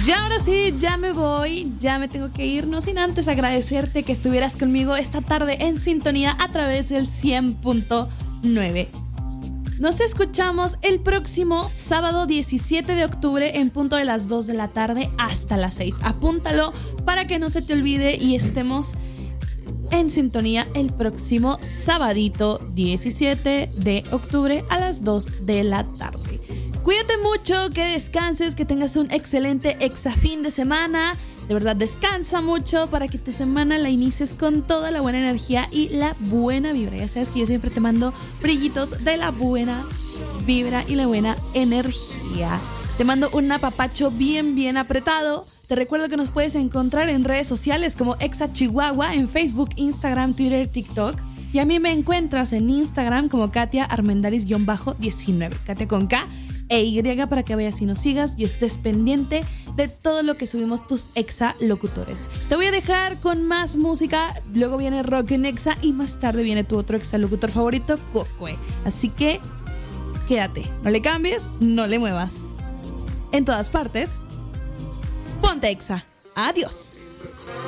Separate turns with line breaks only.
Y ahora sí, ya me voy, ya me tengo que ir, no sin antes agradecerte que estuvieras conmigo esta tarde en sintonía a través del 100.9. Nos escuchamos el próximo sábado 17 de octubre en punto de las 2 de la tarde hasta las 6. Apúntalo para que no se te olvide y estemos en sintonía el próximo sabadito 17 de octubre a las 2 de la tarde. Cuídate mucho, que descanses, que tengas un excelente fin de semana. De verdad, descansa mucho para que tu semana la inicies con toda la buena energía y la buena vibra. Ya sabes que yo siempre te mando brillitos de la buena vibra y la buena energía. Te mando un apapacho bien apretado. Te recuerdo que nos puedes encontrar en redes sociales como Exa Chihuahua, en Facebook, Instagram, Twitter, TikTok. Y a mí me encuentras en Instagram como Katia Armendaris-19. Katia con K e Y, para que vayas y nos sigas y estés pendiente de todo lo que subimos tus Exa locutores. Te voy a dejar con más música, luego viene Rock en Exa y más tarde viene tu otro Exa locutor favorito, Cocue. Así que quédate, no le cambies, no le muevas. En todas partes, ponte Exa. Adiós.